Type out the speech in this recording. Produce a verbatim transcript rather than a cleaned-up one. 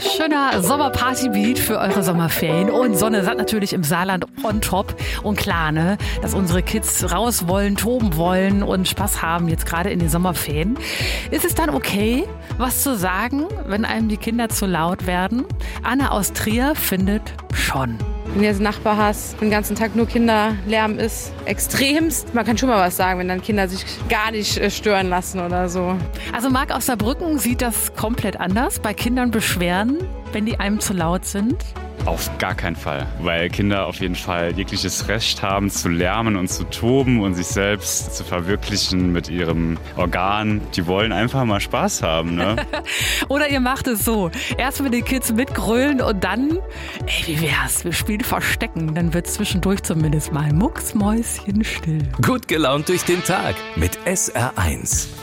Schöner Sommerparty-Beat für eure Sommerferien. Und Sonne sagt natürlich im Saarland on top. Und klar, ne, dass unsere Kids raus wollen, toben wollen und Spaß haben, jetzt gerade in den Sommerferien. Ist es dann okay, was zu sagen, wenn einem die Kinder zu laut werden? Anna aus Trier findet schon. Wenn du jetzt einen Nachbar hast, den ganzen Tag nur Kinderlärm ist, extremst. Man kann schon mal was sagen, wenn dann Kinder sich gar nicht stören lassen oder so. Also Marc aus Saarbrücken sieht das komplett anders. Bei Kindern beschweren, wenn die einem zu laut sind. Auf gar keinen Fall, weil Kinder auf jeden Fall jegliches Recht haben zu lärmen und zu toben und sich selbst zu verwirklichen mit ihrem Organ. Die wollen einfach mal Spaß haben, ne? Oder ihr macht es so, erst mit den Kids mitgrölen und dann, ey, wie wär's, wir spielen Verstecken, dann wird zwischendurch zumindest mal mucksmäuschenstill. Gut gelaunt durch den Tag mit S R eins.